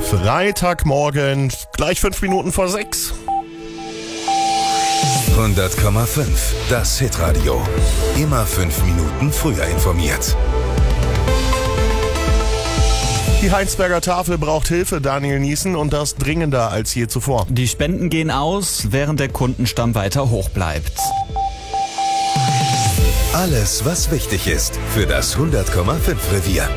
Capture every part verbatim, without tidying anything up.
Freitagmorgen, gleich fünf Minuten vor sechs. hundert Komma fünf, das Hitradio. Immer fünf Minuten früher informiert. Die Heinsberger Tafel braucht Hilfe, Daniel Niesen, und das dringender als je zuvor. Die Spenden gehen aus, während der Kundenstamm weiter hoch bleibt. Alles, was wichtig ist für das hundert Komma fünf Revier.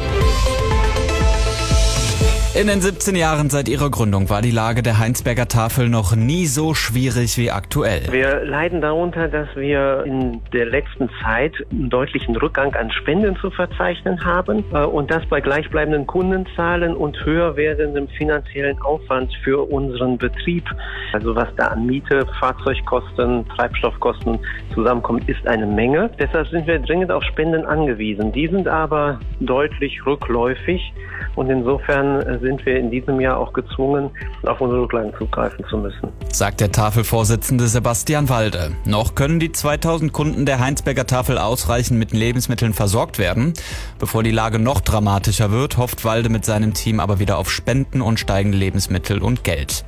In den siebzehn Jahren seit ihrer Gründung war die Lage der Heinsberger Tafel noch nie so schwierig wie aktuell. Wir leiden darunter, dass wir in der letzten Zeit einen deutlichen Rückgang an Spenden zu verzeichnen haben und das bei gleichbleibenden Kundenzahlen und höher werdendem finanziellen Aufwand für unseren Betrieb. Also was da an Miete, Fahrzeugkosten, Treibstoffkosten zusammenkommt, ist eine Menge. Deshalb sind wir dringend auf Spenden angewiesen. Die sind aber deutlich rückläufig und insofern sind wir in diesem Jahr auch gezwungen, auf unsere Rücklagen zugreifen zu müssen. Sagt der Tafelvorsitzende Sebastian Walde. Noch können die zweitausend Kunden der Heinsberger Tafel ausreichend mit Lebensmitteln versorgt werden. Bevor die Lage noch dramatischer wird, hofft Walde mit seinem Team aber wieder auf Spenden und steigende Lebensmittel und Geld.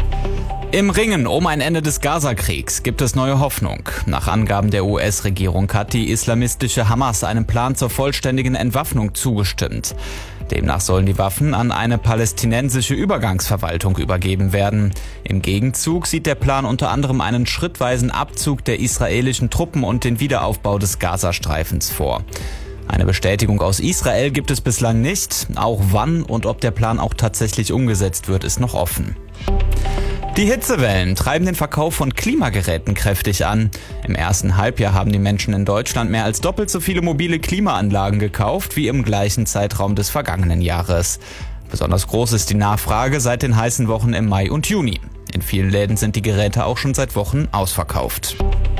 Im Ringen um ein Ende des Gaza-Kriegs gibt es neue Hoffnung. Nach Angaben der U S-Regierung hat die islamistische Hamas einem Plan zur vollständigen Entwaffnung zugestimmt. Demnach sollen die Waffen an eine palästinensische Übergangsverwaltung übergeben werden. Im Gegenzug sieht der Plan unter anderem einen schrittweisen Abzug der israelischen Truppen und den Wiederaufbau des Gazastreifens vor. Eine Bestätigung aus Israel gibt es bislang nicht. Auch wann und ob der Plan auch tatsächlich umgesetzt wird, ist noch offen. Die Hitzewellen treiben den Verkauf von Klimageräten kräftig an. Im ersten Halbjahr haben die Menschen in Deutschland mehr als doppelt so viele mobile Klimaanlagen gekauft wie im gleichen Zeitraum des vergangenen Jahres. Besonders groß ist die Nachfrage seit den heißen Wochen im Mai und Juni. In vielen Läden sind die Geräte auch schon seit Wochen ausverkauft.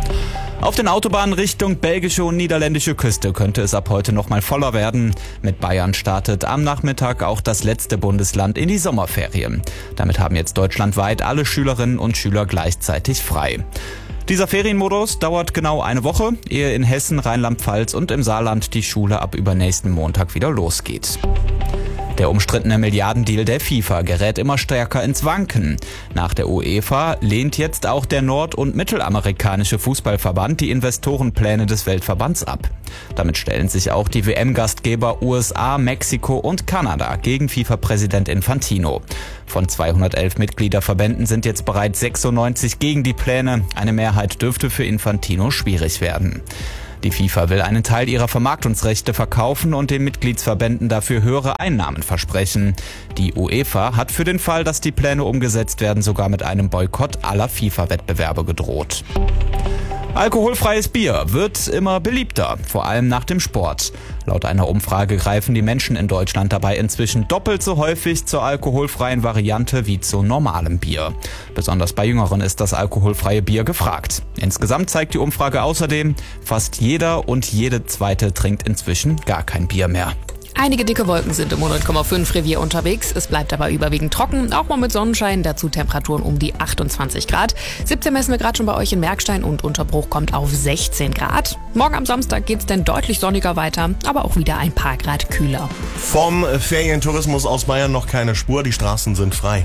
Auf den Autobahnen Richtung belgische und niederländische Küste könnte es ab heute noch mal voller werden. Mit Bayern startet am Nachmittag auch das letzte Bundesland in die Sommerferien. Damit haben jetzt deutschlandweit alle Schülerinnen und Schüler gleichzeitig frei. Dieser Ferienmodus dauert genau eine Woche, ehe in Hessen, Rheinland-Pfalz und im Saarland die Schule ab übernächsten Montag wieder losgeht. Der umstrittene Milliardendeal der FIFA gerät immer stärker ins Wanken. Nach der UEFA lehnt jetzt auch der nord- und mittelamerikanische Fußballverband die Investorenpläne des Weltverbands ab. Damit stellen sich auch die W M-Gastgeber U S A, Mexiko und Kanada gegen FIFA-Präsident Infantino. Von zweihundertelf Mitgliederverbänden sind jetzt bereits sechsundneunzig gegen die Pläne. Eine Mehrheit dürfte für Infantino schwierig werden. Die FIFA will einen Teil ihrer Vermarktungsrechte verkaufen und den Mitgliedsverbänden dafür höhere Einnahmen versprechen. Die UEFA hat für den Fall, dass die Pläne umgesetzt werden, sogar mit einem Boykott aller FIFA-Wettbewerbe gedroht. Alkoholfreies Bier wird immer beliebter, vor allem nach dem Sport. Laut einer Umfrage greifen die Menschen in Deutschland dabei inzwischen doppelt so häufig zur alkoholfreien Variante wie zu normalem Bier. Besonders bei Jüngeren ist das alkoholfreie Bier gefragt. Insgesamt zeigt die Umfrage außerdem, fast jeder und jede Zweite trinkt inzwischen gar kein Bier mehr. Einige dicke Wolken sind im hundert Komma fünf Revier unterwegs. Es bleibt aber überwiegend trocken, auch mal mit Sonnenschein, dazu Temperaturen um die achtundzwanzig Grad. siebzehn messen wir gerade schon bei euch in Merkstein und Unterbruch kommt auf sechzehn Grad. Morgen am Samstag geht's dann deutlich sonniger weiter, aber auch wieder ein paar Grad kühler. Vom Ferientourismus aus Bayern noch keine Spur, die Straßen sind frei.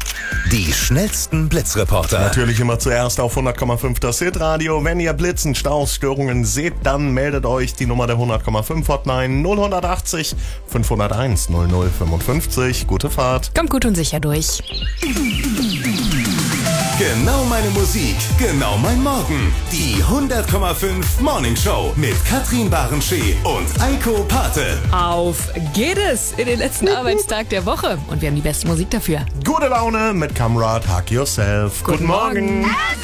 Die schnellsten Blitzreporter. Natürlich immer zuerst auf hundert Komma fünf das Hitradio. Wenn ihr Blitzen, Staus, Störungen seht, dann meldet euch die Nummer der hundert Komma fünf Hotline null achtzig fünfhunderteins null null fünfundfünfzig. Gute Fahrt. Kommt gut und sicher durch. Genau meine Musik, genau mein Morgen. Die hundert Komma fünf Morning Show mit Katrin Barenschee und Eiko Pate. Auf geht es in den letzten Arbeitstag der Woche und wir haben die beste Musik dafür. Gute Laune mit Kamera, Hug Yourself. Guten, Guten Morgen. Morgen.